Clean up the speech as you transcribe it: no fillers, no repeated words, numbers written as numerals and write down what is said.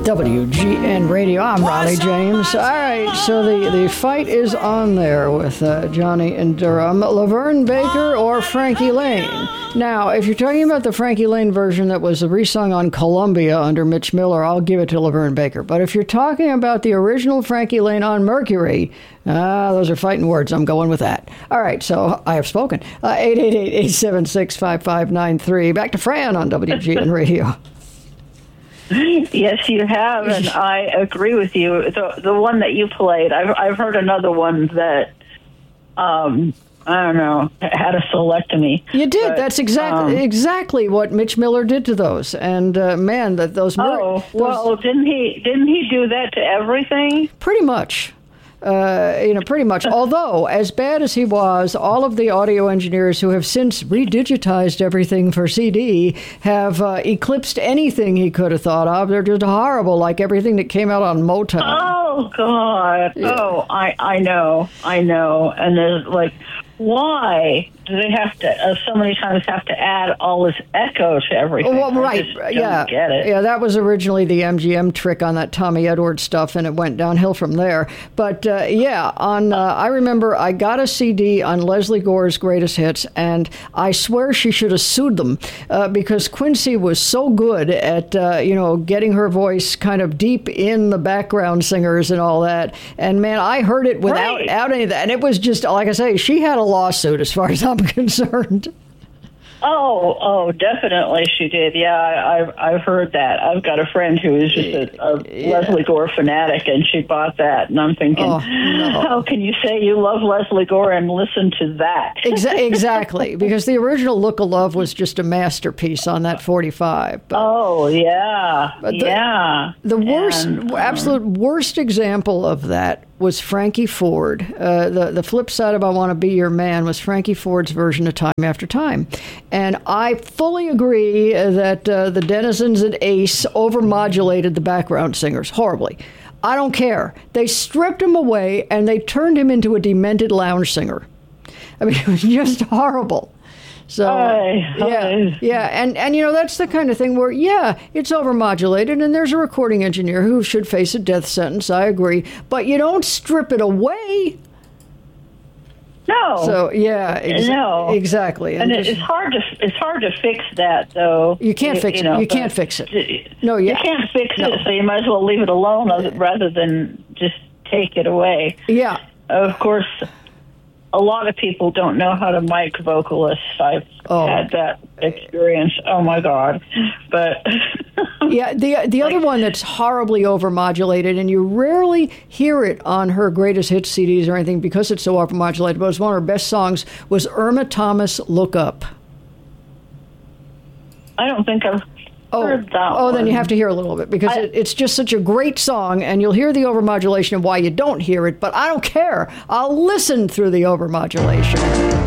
WGN Radio. I'm Ronnie James. All right, so the fight is on there with Johnny and Durham. Laverne Baker or Frankie Laine? Now, if you're talking about the Frankie Laine version that was resung on Columbia under Mitch Miller, I'll give it to Laverne Baker. But if you're talking about the original Frankie Laine on Mercury, those are fighting words. I'm going with that. All right, so I have spoken. 888-876-5593. Back to Fran on WGN Radio. Yes, you have, and I agree with you. The one that you played, I've heard another one that, I don't know, had a selectomy. You did. But, that's exactly what Mitch Miller did to those. And man, those. Well, didn't he do that to everything? Pretty much. Pretty much. Although, as bad as he was, all of the audio engineers who have since redigitized everything for CD have eclipsed anything he could have thought of. They're just horrible, like everything that came out on Motown. Oh, God. Yeah. Oh, I know. And there's like, why do they have to, so many times have to add all this echo to everything? Well, right. Yeah. Get it. Yeah, that was originally the MGM trick on that Tommy Edwards stuff, and it went downhill from there. But, I remember I got a CD on Leslie Gore's Greatest Hits, and I swear she should have sued them because Quincy was so good at, getting her voice kind of deep in the background singers and all that. And, man, I heard it without any of that. And it was just, like I say, she had a lawsuit as far as I'm concerned. Oh, definitely she did. Yeah, I've heard that. I've got a friend who is just a Leslie Gore fanatic, and she bought that. And I'm thinking, How can you say you love Leslie Gore and listen to that? Exactly, because the original Look of Love was just a masterpiece on that 45. But, the absolute worst example of that was Frankie Ford. The flip side of I Want to Be Your Man was Frankie Ford's version of Time After Time. And I fully agree that the denizens at Ace overmodulated the background singers horribly. I don't care. They stripped him away and they turned him into a demented lounge singer. I mean, it was just horrible. So, and that's the kind of thing where, it's overmodulated, and there's a recording engineer who should face a death sentence, I agree, but you don't strip it away. No. So, exactly. And it's hard to fix that, though. You can't fix it. You can't fix it. You can't fix it, so you might as well leave it alone rather than just take it away. Yeah. Of course, a lot of people don't know how to mic vocalists. I've had that experience. Oh my God! But the other one that's horribly overmodulated, and you rarely hear it on her greatest hits CDs or anything because it's so overmodulated. But it's one of her best songs was Irma Thomas, "Look Up." I don't think I've heard that one. Then you have to hear a little bit because it's just such a great song, and you'll hear the overmodulation and why you don't hear it, but I don't care. I'll listen through the overmodulation.